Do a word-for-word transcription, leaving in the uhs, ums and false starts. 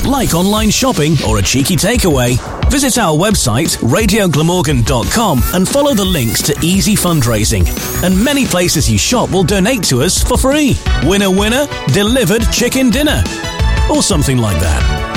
Like online shopping or a cheeky takeaway? Visit our website, radio glamorgan dot com, and follow the links to easy fundraising. And many places you shop will donate to us for free. Winner, winner, delivered chicken dinner. Or something like that.